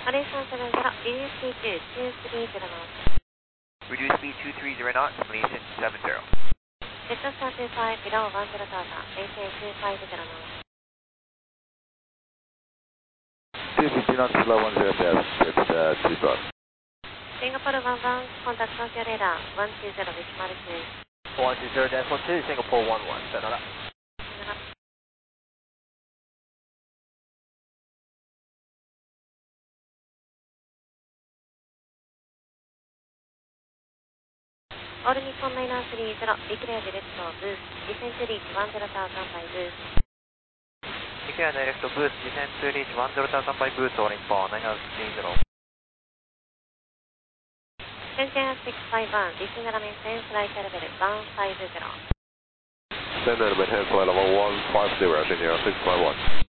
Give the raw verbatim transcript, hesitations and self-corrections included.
マレーシアンセブンゼロ、リリースピーツー、ツースリーゼロノート。 Reduce speed two three zero knots, Malaysian seven zero. Delta Star two five, below one zero thousand, Malaysian two five zero knots. two fifty knots, below one zero thousand, it's uh, two five. Singapore one one, contact Tokyo radar, one two zero, decimal two. one two zero, decimal two, Singapore one one, さよなら。 All Nippon Niner three zero, declare direct boost, descend to reach one zero thousand by boost. Declare direct boost, descend to reach one zero thousand by boost, All Nippon Niner three zero. Center six five one, descend element ten flight level one five zero. Send element ten flight level one five zero, Senior six five one.